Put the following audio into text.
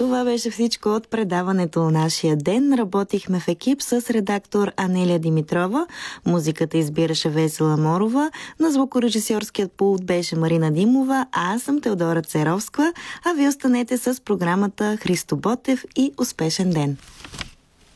Това беше всичко от предаването Нашия ден. Работихме в екип с редактор Анелия Димитрова. Музиката избираше Весела Морова. На звукорежисьорският пулт беше Марина Димова. А аз съм Теодора Церовска. А ви останете с програмата Христо Ботев и успешен ден!